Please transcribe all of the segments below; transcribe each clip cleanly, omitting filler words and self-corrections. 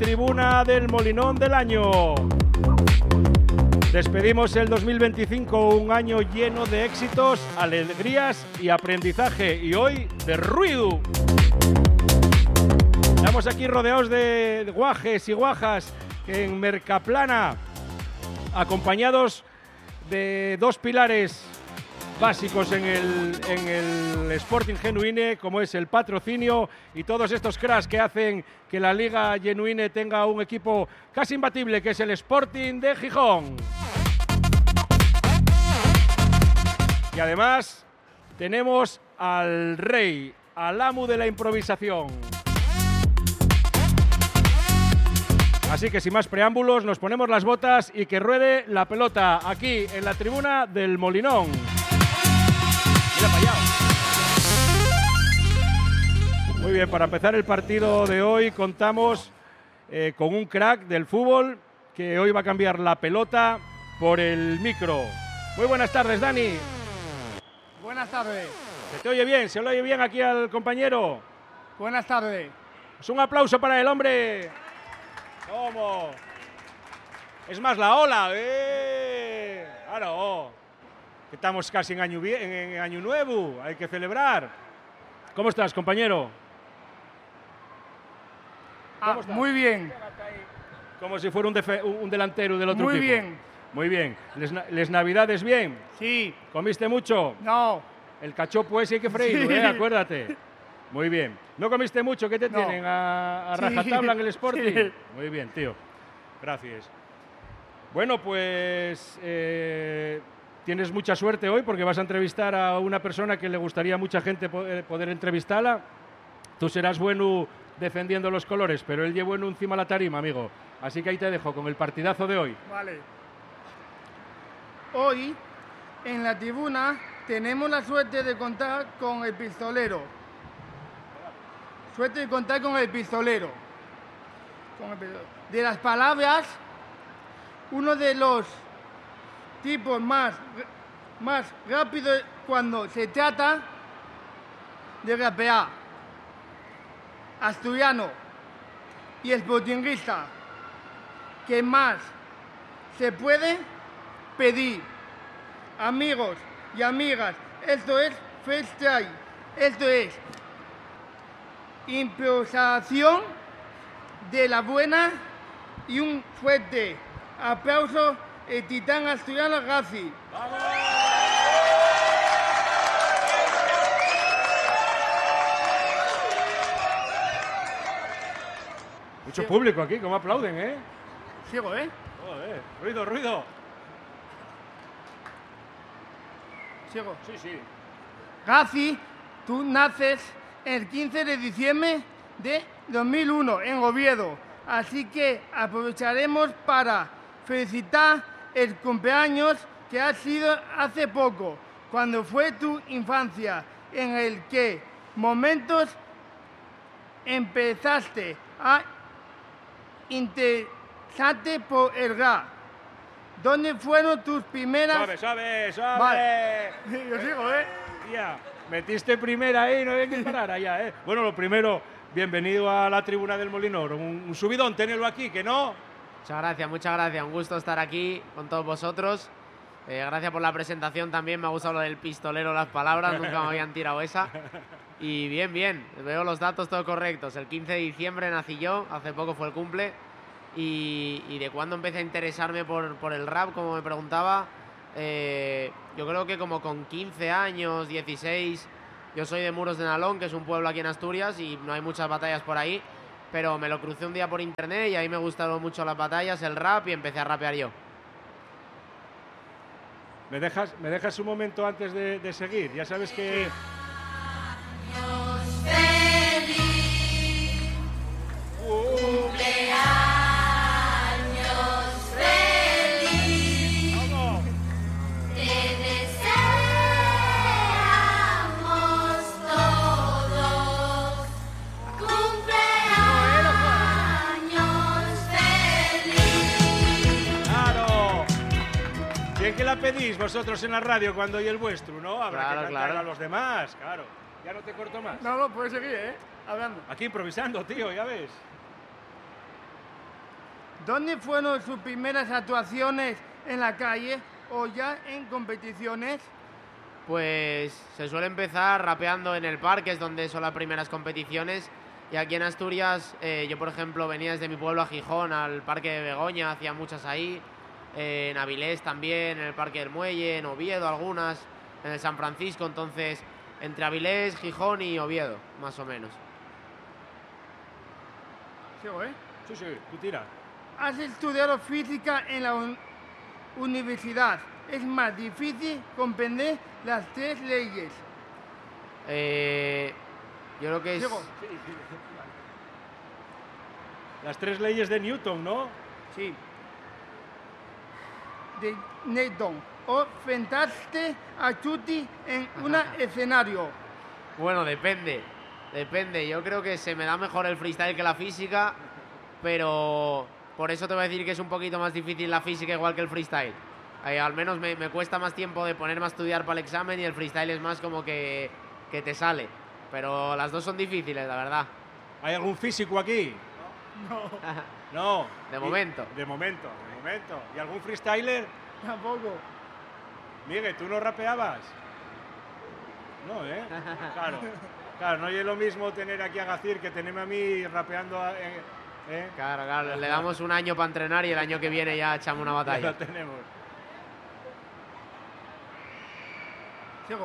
tribuna del Molinón del año. Despedimos el 2025, un año lleno de éxitos, alegrías y aprendizaje, y hoy de ruido. Estamos aquí rodeados de guajes y guajas en Mercaplana, acompañados de dos pilares básicos en el Sporting Genuine, como es el patrocinio y todos estos cracks que hacen que la Liga Genuine tenga un equipo casi imbatible, que es el Sporting de Gijón. Y además tenemos al rey, al amo de la improvisación. Así que sin más preámbulos, nos ponemos las botas y que ruede la pelota aquí en la tribuna del Molinón. Mira para allá. Muy bien, para empezar el partido de hoy contamos con un crack del fútbol que hoy va a cambiar la pelota por el micro. Muy buenas tardes, Dani. Buenas tardes. ¿Se te oye bien? ¿Se le oye bien aquí al compañero? Buenas tardes. Pues un aplauso para el hombre. ¿Cómo? Es más la ola. Claro. Estamos casi en año nuevo. Hay que celebrar. ¿Cómo estás, compañero? ¿Cómo estás? Muy bien. Como si fuera un delantero del otro Muy equipo. bien. Muy bien. ¿Les navidades bien? Sí. ¿Comiste mucho? No. El cachopo ese hay que freírlo, Sí. Acuérdate. Muy bien. ¿No comiste mucho? ¿Qué te No. tienen? ¿A rajatabla en el Sporting? Sí. Muy bien, tío. Gracias. Bueno, pues tienes mucha suerte hoy porque vas a entrevistar a una persona que le gustaría a mucha gente poder entrevistarla. Tú serás bueno defendiendo los colores, pero él lleva bueno encima la tarima, amigo. Así que ahí te dejo con el partidazo de hoy. Vale. Hoy, en la tribuna, tenemos la suerte de contar con el pistolero. Suerte de contar con el pistolero. De las palabras, uno de los tipos más rápidos cuando se trata de rapear. Asturiano y sportinguista. ¿Qué más se puede pedir? Amigos y amigas, esto es freestyle. Esto es improvisación de la buena, y un fuerte aplauso el titán asturiano Gazi. Mucho público aquí, ¿cómo aplauden, eh? Sigo, ¿eh? Joder, ruido. Sigo. Sí. Gazi, tú naces el 15 de diciembre de 2001 en Oviedo, así que aprovecharemos para felicitar el cumpleaños que ha sido hace poco, cuando fue tu infancia, en el que momentos empezaste a interesarte por el rap. ¿Dónde fueron tus primeras...? Suave. Vale. Yo sigo, ¿eh? Ya, metiste primera ahí, no había que parar allá, ¿eh? Bueno, lo primero, bienvenido a la tribuna del Molinón. Un subidón tenerlo aquí, ¿que no? Muchas gracias. Un gusto estar aquí con todos vosotros. Gracias por la presentación también. Me ha gustado lo del pistolero, las palabras. Nunca me habían tirado esa. Y bien. Veo los datos todos correctos. El 15 de diciembre nací yo. Hace poco fue el cumple. Y de cuándo empecé a interesarme por el rap, como me preguntaba. Yo creo que como con 15 años, 16, yo soy de Muros de Nalón, que es un pueblo aquí en Asturias y no hay muchas batallas por ahí, pero me lo crucé un día por internet y ahí me gustaron mucho las batallas, el rap, y empecé a rapear yo. ¿Me dejas un momento antes de seguir? Ya sabes que... Bien que la pedís vosotros en la radio cuando oye el vuestro, ¿no? Habrá que cantar a los demás, claro. Ya no te corto más. No, puedes seguir, hablando. Aquí improvisando, tío, ya ves. ¿Dónde fueron sus primeras actuaciones en la calle o ya en competiciones? Pues se suele empezar rapeando en el parque, es donde son las primeras competiciones. Y aquí en Asturias, yo por ejemplo venía desde mi pueblo a Gijón, al Parque de Begoña, hacía muchas ahí. En Avilés también, en el Parque del Muelle, en Oviedo algunas, en el San Francisco. Entonces, entre Avilés, Gijón y Oviedo, más o menos. Sigo, ¿eh? Sí, sí, tú tira. Has estudiado física en la universidad. Es más difícil comprender las 3 leyes. Yo creo que es... Sigo. Las 3 leyes de Newton, ¿no? Sí. De Newton. O enfrentaste a Chuti en un escenario. Bueno, depende. Depende. Yo creo que se me da mejor el freestyle que la física, pero por eso te voy a decir que es un poquito más difícil la física igual que el freestyle. Al menos me cuesta más tiempo de ponerme a estudiar para el examen y el freestyle es más como que te sale. Pero las dos son difíciles, la verdad. ¿Hay algún físico aquí? No. De momento. De momento. ¿Y algún freestyler? Tampoco. Miguel, ¿tú no rapeabas? No, ¿eh? Claro, no es lo mismo tener aquí a Gacir que tenerme a mí rapeando, ¿eh? Claro, le damos un año para entrenar y el año que viene ya echamos una Ya batalla. lo tenemos. Sigo.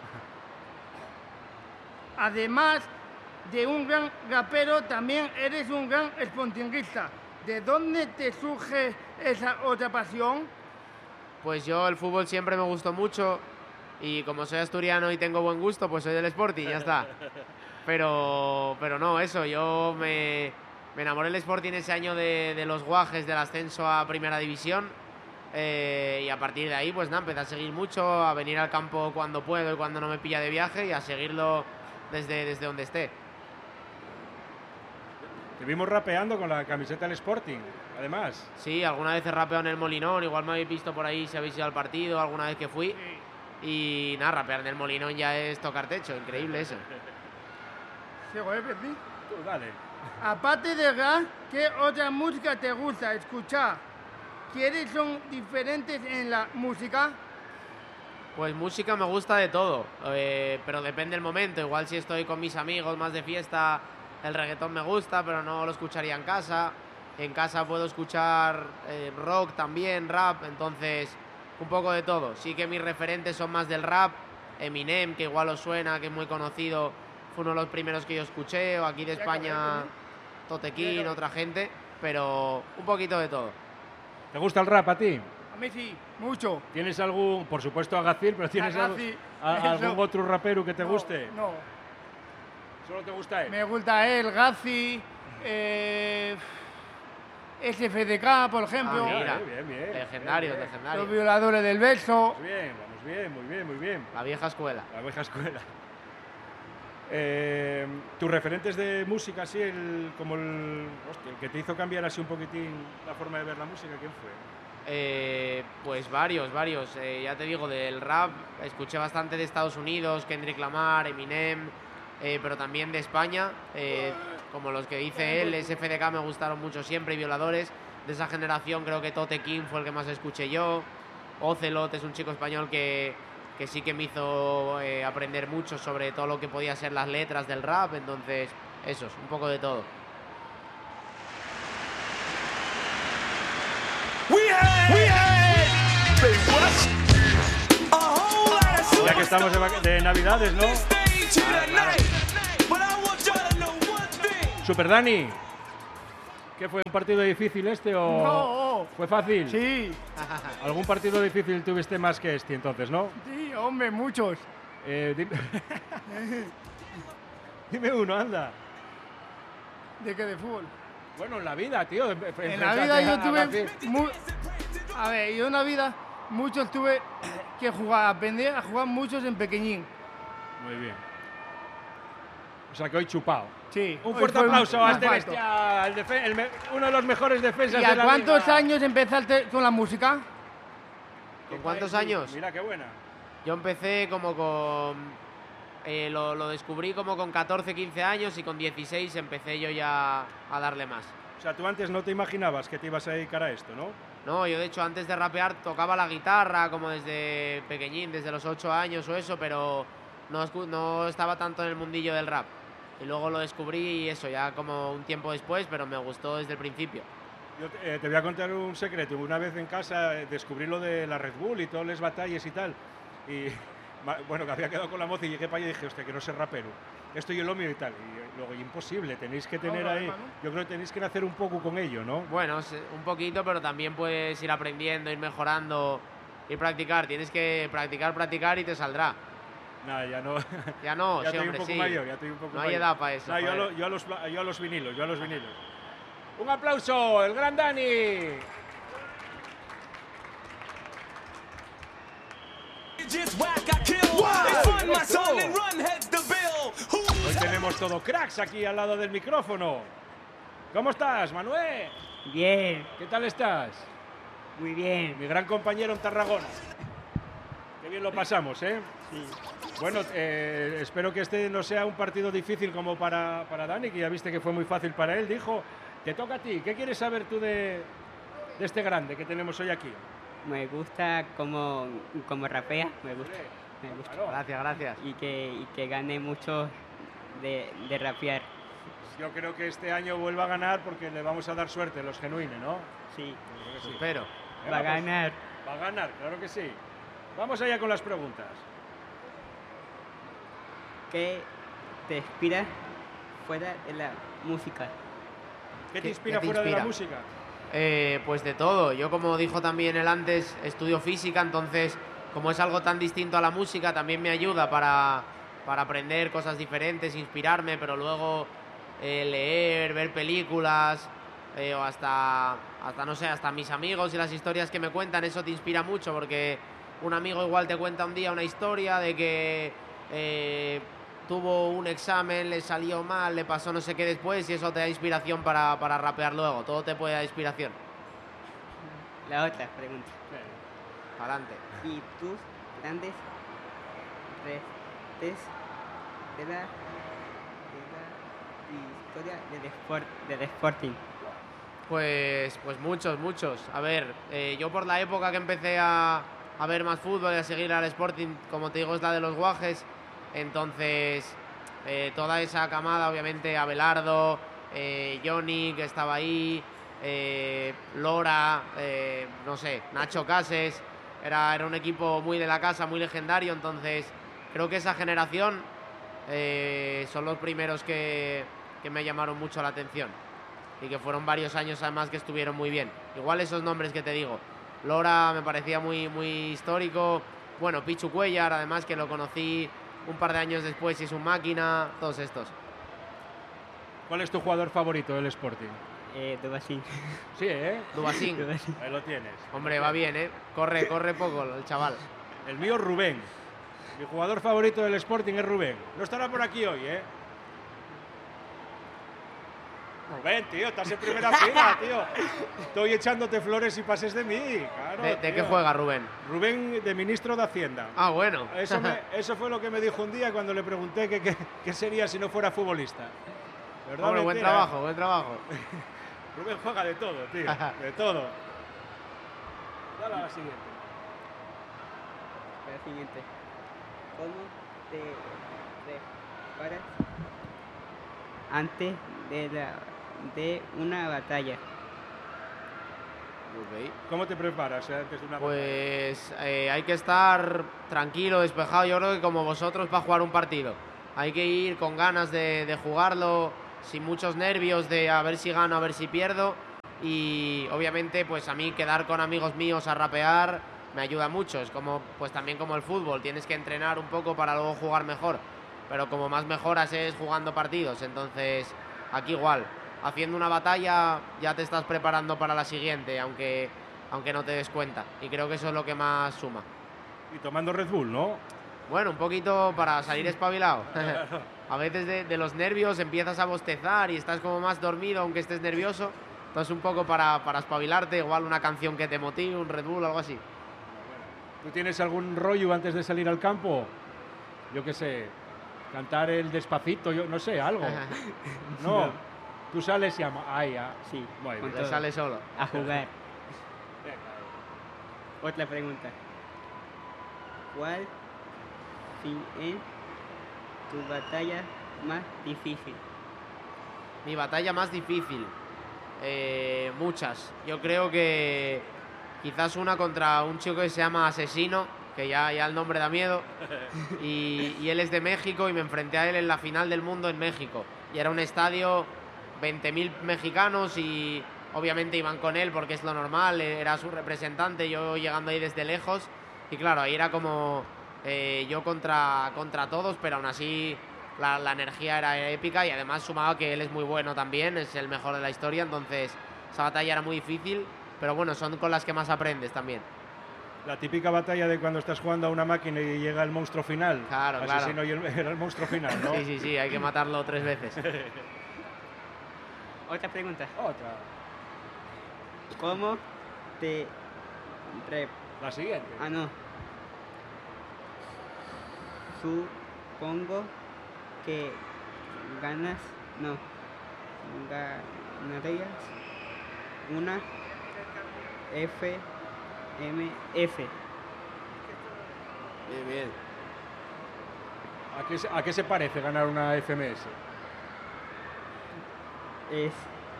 Además de un gran rapero, también eres un gran espontinguista. ¿De dónde te surge esa otra pasión? Pues yo el fútbol siempre me gustó mucho y como soy asturiano y tengo buen gusto, pues soy del Sporting, ya está. Pero no, eso, yo me enamoré del Sporting ese año de los guajes del ascenso a Primera División y a partir de ahí pues nada, empecé a seguir mucho, a venir al campo cuando puedo y cuando no me pilla de viaje y a seguirlo desde donde esté. Te vimos rapeando con la camiseta del Sporting, además. Sí, alguna vez he rapeado en el Molinón, igual me habéis visto por ahí si habéis ido al partido, alguna vez que fui. Y nada, rapear en el Molinón ya es tocar techo, increíble eso. Sigo, Pepsi. Tú, dale. Aparte de rap, ¿qué otra música te gusta escuchar? ¿Quiénes son diferentes en la música? Pues música me gusta de todo, pero depende del momento. Igual si estoy con mis amigos más de fiesta, el reggaetón me gusta, pero no lo escucharía en casa. En casa puedo escuchar rock también, rap, entonces un poco de todo. Sí que mis referentes son más del rap. Eminem, que igual os suena, que es muy conocido, fue uno de los primeros que yo escuché, o aquí de España Totequín, otra gente, pero un poquito de todo. ¿Te gusta el rap a ti? A mí sí, mucho. ¿Tienes algún, por supuesto a Gacir, pero tienes algún otro rapero que te guste? No. ¿Solo te gusta él? Me gusta él, Gazi, SFDK, por ejemplo. Ah, mira, bien. legendario. Los violadores del verso. Vamos bien, muy bien. La vieja escuela. La vieja escuela. ¿Tus referentes de música, así, el que te hizo cambiar así un poquitín la forma de ver la música, quién fue? Pues varios. Ya te digo, del rap escuché bastante de Estados Unidos, Kendrick Lamar, Eminem, pero también de España, como los que dice él, SFDK me gustaron mucho siempre, y Violadores. De esa generación creo que Totequín fue el que más escuché yo. Ocelot es un chico español que sí que me hizo aprender mucho sobre todo lo que podía ser las letras del rap, entonces eso es un poco de todo. Ya que estamos de Navidades, ¿no? Super Dani, ¿qué fue, un partido difícil este o No. fue fácil? Sí, ¿Algún partido difícil tuviste más que este entonces, no? sí, hombre, muchos. Dime uno, anda. ¿De qué? De fútbol. Bueno, en la vida, tío. En la vida yo tuve... A ver, yo en la vida muchos tuve que jugar, aprender a jugar muchos en pequeñín. Muy bien. O sea que hoy chupado. Sí. Un hoy fuerte fue aplauso a más este falto. bestia, uno de los mejores defensas ¿Y de a la cuántos liga. años empezaste con la música? ¿Con cuántos años? Mira qué buena. Yo empecé como con... lo descubrí como con 14, 15 años y con 16 empecé yo ya a darle más. O sea, tú antes no te imaginabas que te ibas a dedicar a esto, ¿no? No, yo de hecho antes de rapear tocaba la guitarra como desde pequeñín, desde los 8 años o eso, pero no estaba tanto en el mundillo del rap. Y luego lo descubrí y eso, ya como un tiempo después, pero me gustó desde el principio. Yo te voy a contar un secreto. Una vez en casa descubrí lo de la Red Bull y todas las batallas y tal. Y bueno, que había quedado con la moza y llegué para allá y dije, hostia, que no sé rapero. Esto y lo mío y tal. Y luego, imposible, tenéis que tener ahí. Yo creo que tenéis que nacer un poco con ello, ¿no? Bueno, un poquito, pero también puedes ir aprendiendo, ir mejorando, ir practicar. Tienes que practicar y te saldrá. Nada, ya no. Ya no, ya sí, estoy hombre, un poco sí. mayor, ya estoy un poco no mayor. hay edad para eso. No, yo a los vinilos. Un aplauso, el gran Dani. Hoy tenemos todo cracks aquí al lado del micrófono. ¿Cómo estás, Manuel? Bien, ¿Qué tal estás? muy bien. Mi gran compañero en Tarragona. Qué bien lo pasamos, ¿eh? Sí. Bueno, espero que este no sea un partido difícil como para Dani, que ya viste que fue muy fácil para él. Dijo, te toca a ti. ¿Qué quieres saber tú de este grande que tenemos hoy aquí? Me gusta como rapea, me gusta. Claro. Gracias. Y que gane mucho de rapear. Yo creo que este año vuelva a ganar porque le vamos a dar suerte, los genuines, ¿no? Sí, Creo que sí. Espero. Venga, va a pues, ganar. va a ganar, claro que sí. Vamos allá con las preguntas. ¿Qué te inspira fuera de la música? ¿Qué te ¿Qué inspira te fuera de la inspira? música? Pues de todo. Yo, como dijo también él antes, estudio física, entonces, como es algo tan distinto a la música, también me ayuda para aprender cosas diferentes, inspirarme, pero luego leer, ver películas, o hasta, no sé, hasta mis amigos y las historias que me cuentan, eso te inspira mucho, porque un amigo igual te cuenta un día una historia de que tuvo un examen, le salió mal, le pasó no sé qué después, y eso te da inspiración para rapear luego. Todo te puede dar inspiración. La otra pregunta. Adelante. ¿Y tus grandes redes de la historia del Sporting? Pues muchos. A ver, yo por la época que empecé a ver más fútbol y a seguir al Sporting, como te digo, es la de los Guajes. Entonces, toda esa camada, obviamente, Abelardo, Johnny, que estaba ahí, Lora, no sé, Nacho Cases, era un equipo muy de la casa, muy legendario. Entonces, creo que esa generación son los primeros que me llamaron mucho la atención. Y que fueron varios años además que estuvieron muy bien. Igual esos nombres que te digo. Lora me parecía muy histórico. Bueno, Pichu Cuellar, además, que lo conocí un par de años después y es un máquina. Todos estos. ¿Cuál es tu jugador favorito del Sporting? Dubasín. Sí, ¿eh? Dubasín. Ahí lo tienes. Hombre, va bien, ¿eh? Corre poco el chaval. El mío, Rubén. Mi jugador favorito del Sporting es Rubén. No estará por aquí hoy, ¿eh? Rubén, tío, estás en primera fila, tío. Estoy echándote flores y pases de mí. Claro, ¿De tío. qué juega Rubén? Rubén, de ministro de Hacienda. Ah, bueno. Eso fue lo que me dijo un día cuando le pregunté qué sería si no fuera futbolista. ¿Verdad? Hombre, buen Mentira, trabajo, buen trabajo. Rubén juega de todo, tío. De todo. Dale a la siguiente. La siguiente. ¿Cómo te preparas antes de una batalla? Ok. ¿Cómo te preparas antes de una batalla? Pues hay que estar tranquilo, despejado, yo creo que como vosotros, para jugar un partido. Hay que ir con ganas de jugarlo, sin muchos nervios de a ver si gano, a ver si pierdo. Y obviamente pues a mí quedar con amigos míos a rapear me ayuda mucho. Es como, pues también como el fútbol, tienes que entrenar un poco para luego jugar mejor. Pero como más mejoras es jugando partidos, entonces aquí igual. Haciendo una batalla ya te estás preparando para la siguiente, aunque no te des cuenta. Y creo que eso es lo que más suma. Y tomando Red Bull, ¿no? Bueno, un poquito para salir espabilado. A veces de los nervios empiezas a bostezar y estás como más dormido aunque estés nervioso. Entonces un poco para espabilarte, igual una canción que te motive, un Red Bull, algo así. ¿Tú tienes algún rollo antes de salir al campo? Yo qué sé, cantar el Despacito, yo no sé, algo. No. Tú sales y ahí, Sí, muy bien. con Te todo. sale solo. A jugar. Otra pregunta. ¿Cuál es tu batalla más difícil? Mi batalla más difícil. Muchas. Yo creo que quizás una contra un chico que se llama Asesino, que ya el nombre da miedo. Y él es de México y me enfrenté a él en la final del mundo en México. Y era un estadio, 20.000 mexicanos y obviamente iban con él porque es lo normal, era su representante, yo llegando ahí desde lejos. Y claro, ahí era como yo contra todos, pero aún así la energía era épica y además sumaba que él es muy bueno también, es el mejor de la historia, entonces esa batalla era muy difícil, pero bueno, son con las que más aprendes también. La típica batalla de cuando estás jugando a una máquina y llega el monstruo final. Claro, Asesino y era el monstruo final, ¿no? Sí, hay que matarlo 3 veces. Otra pregunta. Otra. ¿Cómo te La siguiente. no. Supongo que ganarías una FMF. Bien. ¿A qué se parece ganar una FMS? Es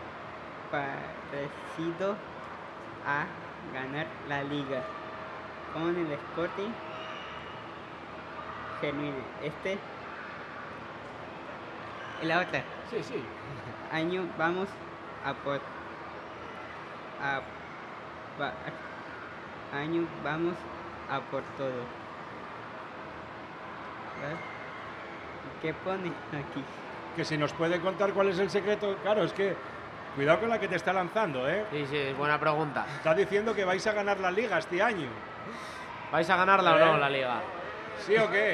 parecido a ganar la liga con el Sporting Genuino. Y la otra. Sí. Año vamos año vamos a por todo. ¿Verdad? ¿Qué pone aquí? Que si nos puede contar cuál es el secreto. Claro, es que cuidado con la que te está lanzando, ¿eh? Sí, es buena pregunta. Está diciendo que vais a ganar la liga este año. ¿Vais a ganarla o no la liga? ¿Sí o qué?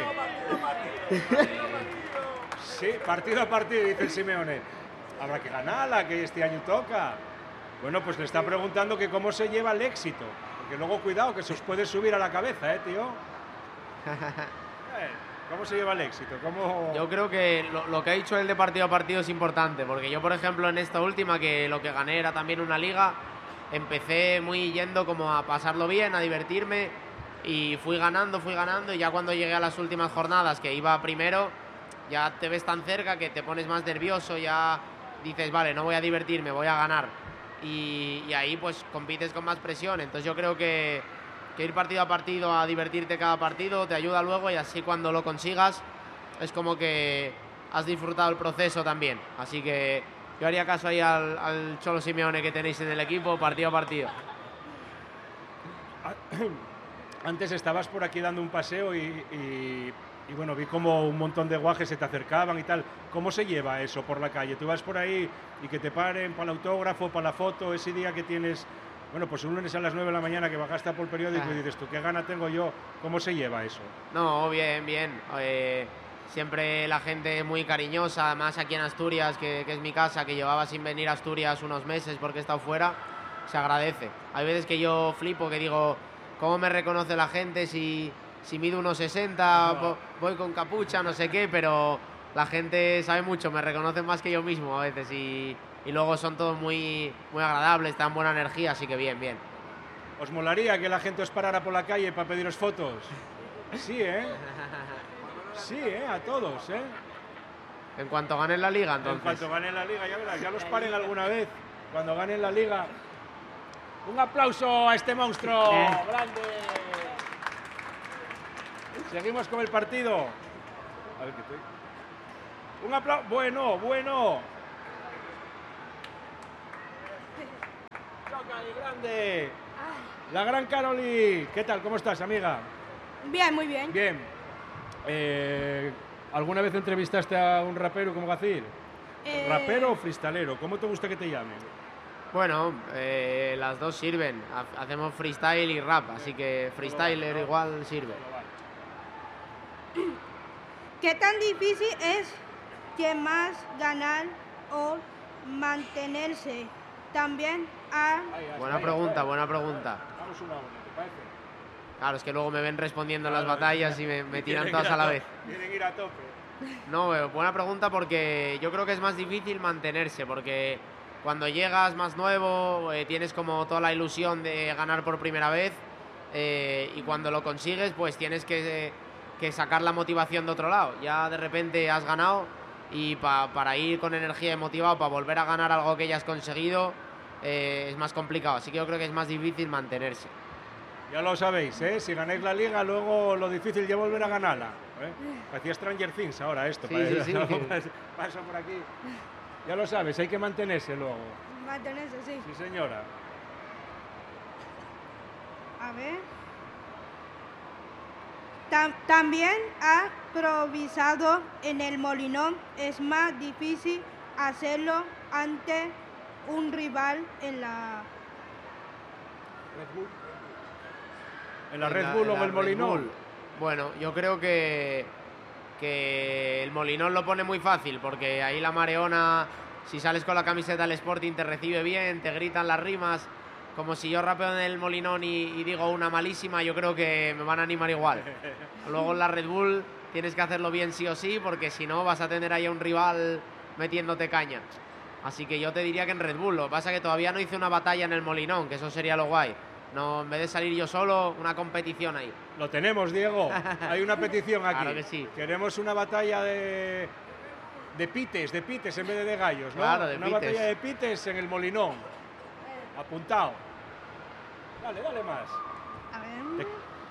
Sí, partido a partido, dice el Simeone. Habrá que ganarla, que este año toca. Bueno, pues le está preguntando que cómo se lleva el éxito. Porque luego cuidado, que se os puede subir a la cabeza, tío. ¿Cómo se lleva el éxito? Yo creo que lo que ha dicho él de partido a partido es importante, porque yo, por ejemplo, en esta última, que lo que gané era también una liga, empecé muy yendo como a pasarlo bien, a divertirme, y fui ganando, y ya cuando llegué a las últimas jornadas, que iba primero, ya te ves tan cerca que te pones más nervioso, ya dices, vale, no voy a divertirme, voy a ganar. Y ahí pues compites con más presión, entonces yo creo que ir partido a partido, a divertirte cada partido, te ayuda luego y así cuando lo consigas es como que has disfrutado el proceso también. Así que yo haría caso ahí al Cholo Simeone que tenéis en el equipo, partido a partido. Antes estabas por aquí dando un paseo y bueno, vi como un montón de guajes se te acercaban y tal. ¿Cómo se lleva eso por la calle? Tú vas por ahí y que te paren para el autógrafo, para la foto, ese día que tienes... Bueno, pues un lunes a las 9 de la mañana que bajaste por el periódico y dices tú, ¿qué gana tengo yo? ¿Cómo se lleva eso? No, bien. Siempre la gente muy cariñosa, además aquí en Asturias, que es mi casa, que llevaba sin venir a Asturias unos meses porque he estado fuera, se agradece. Hay veces que yo flipo, que digo, ¿cómo me reconoce la gente si mido unos 60, voy con capucha, no sé qué? Pero la gente sabe mucho, me reconocen más que yo mismo a veces y luego son todos muy agradables, dan buena energía, así que bien. ¿Os molaría que la gente os parara por la calle para pediros fotos? Sí, ¿eh? Sí, a todos, ¿eh? En cuanto ganen la liga, entonces. En cuanto ganen la liga, ya verás, ya los paren alguna vez. Cuando ganen la liga. Un aplauso a este monstruo grande. Seguimos con el partido. A ver qué estoy. Un aplauso. Bueno. Choca y grande. La gran Caroli. ¿Qué tal? ¿Cómo estás, amiga? Bien, muy bien. Bien. ¿Alguna vez entrevistaste a un rapero como Gacir? ¿Rapero o freestalero? ¿Cómo te gusta que te llamen? Bueno, las dos sirven. Hacemos freestyle y rap, así que freestyler igual sirve. ¿Qué tan difícil es que más ganar o mantenerse? También Buena pregunta. Vamos una hora, ¿te parece? Claro, es que luego me ven respondiendo en las batallas y me tiran todas a la vez. Quieren ir a tope. No, buena pregunta porque yo creo que es más difícil mantenerse, porque cuando llegas más nuevo tienes como toda la ilusión de ganar por primera vez y cuando lo consigues pues tienes que sacar la motivación de otro lado. Ya de repente has ganado y para ir con energía y motivado para volver a ganar algo que ya has conseguido es más complicado, así que yo creo que es más difícil mantenerse. Ya lo sabéis, ¿eh? Si ganáis la liga, luego lo difícil es volver a ganarla. Parecía Stranger Things ahora esto. Sí. Paso por aquí. Ya lo sabes, hay que mantenerse luego. Mantenerse, sí. Sí, señora. A ver. También ha improvisado en el Molinón. Es más difícil hacerlo ante un rival en la Red Bull. ¿En la Red Bull o en el Molinón? Bueno, yo creo que el Molinón lo pone muy fácil, porque ahí la Mareona, si sales con la camiseta del Sporting, te recibe bien, te gritan las rimas. Como si yo rapeo en el Molinón y digo una malísima, yo creo que me van a animar igual. Luego en la Red Bull tienes que hacerlo bien sí o sí, porque si no vas a tener ahí a un rival metiéndote caña. Así que yo te diría que en Red Bull. Lo que pasa es que todavía no hice una batalla en el Molinón, que eso sería lo guay. No, en vez de salir yo solo, una competición ahí. Lo tenemos, Diego. Hay una petición aquí. Claro que sí. Queremos una batalla de pites en vez de gallos, ¿no? Claro, de una pites. batalla de pites en el Molinón. Apuntado. Dale más. A ver.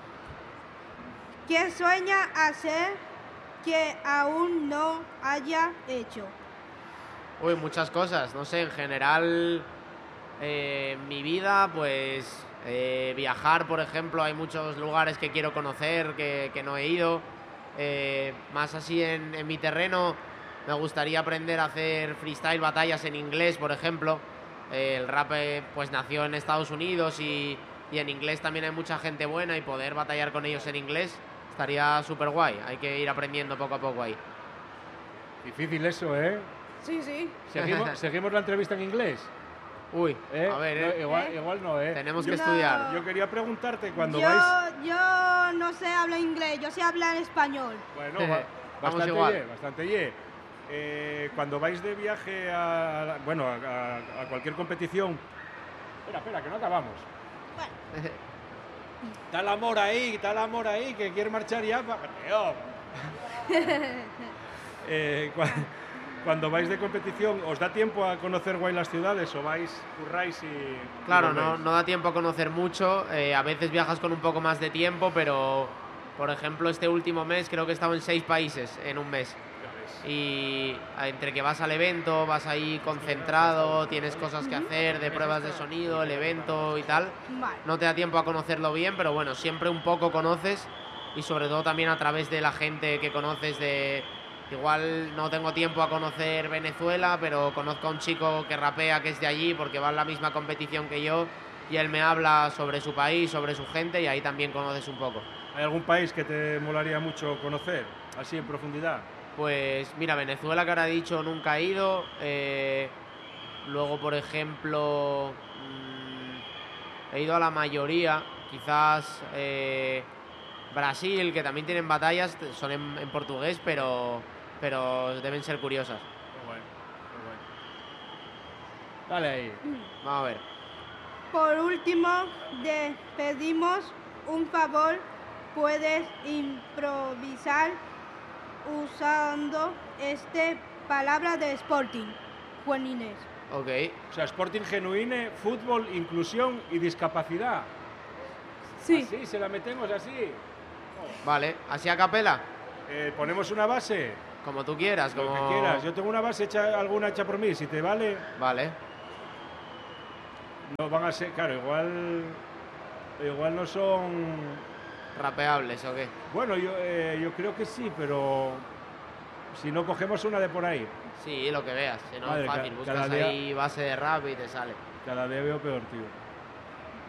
¿Qué sueña hacer que aún no haya hecho? Uy, muchas cosas. No sé, en general, mi vida, pues viajar, por ejemplo, hay muchos lugares que quiero conocer, que no he ido. Más así en mi terreno, me gustaría aprender a hacer freestyle, batallas en inglés, por ejemplo. El rap pues nació en Estados Unidos y en inglés también hay mucha gente buena y poder batallar con ellos en inglés estaría súper guay. Hay que ir aprendiendo poco a poco ahí. Difícil eso, ¿eh? Sí, sí. ¿Seguimos la entrevista en inglés? Uy, a ver, No, igual no, ¿eh? tenemos que No. estudiar. Yo quería preguntarte cuando Yo vais... no sé hablar inglés, yo sé hablar español. Bueno, Vamos bastante igual. bastante. Cuando vais de viaje a cualquier competición... Espera, que no acabamos. Bueno, Está el amor ahí, que quiere marchar ya. Cuando vais de competición, ¿os da tiempo a conocer guay las ciudades o curráis y... Claro, y volvéis? no da tiempo a conocer mucho. A veces viajas con un poco más de tiempo, pero por ejemplo este último mes creo que he estado en 6 países en un mes. Y entre que vas al evento, vas ahí concentrado, tienes cosas que hacer de pruebas de sonido, el evento y tal, vale. no te da tiempo a conocerlo bien, pero bueno, siempre un poco conoces y sobre todo también a través de la gente que conoces de... Igual no tengo tiempo a conocer Venezuela, pero conozco a un chico que rapea que es de allí porque va en la misma competición que yo y él me habla sobre su país, sobre su gente y ahí también conoces un poco. ¿Hay algún país que te molaría mucho conocer, así en profundidad? Pues mira, Venezuela, que ahora he dicho, nunca he ido. Luego, por ejemplo, he ido a la mayoría. Quizás Brasil, que también tienen batallas, son en portugués, pero deben ser curiosas. Qué bueno. Dale ahí. Vamos a ver. Por último, te pedimos un favor. Puedes improvisar usando palabra de Sporting, Juan Inés. Ok. O sea, Sporting genuine, fútbol, inclusión y discapacidad. Sí. Así, se la metemos así. Vale, así a capela, Ponemos una base, como tú quieras. lo Como... que quieras. Yo tengo una base alguna hecha por mí, si te vale. Vale. No van a ser, claro, igual no son... ¿Rapeables o qué? Bueno, yo creo que sí, pero si no cogemos una de por ahí. Sí, lo que veas. Si no Madre, es fácil. cada Buscas día- ahí base de rap y te sale. Cada día veo peor, tío.